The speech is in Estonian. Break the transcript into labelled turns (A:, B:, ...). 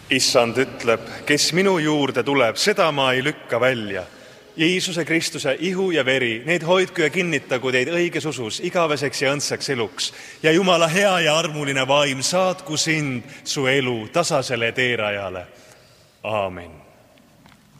A: Issand ütleb, kes minu juurde tuleb, seda ma ei lükka välja. Jeesuse Kristuse ihu ja veri, need hoidku ja kinnitagu teid õiges usus igaveseks ja õndsaks eluks. Ja Jumala hea ja armuline vaim saatku sind su elu tasasele teerajale. Aamen.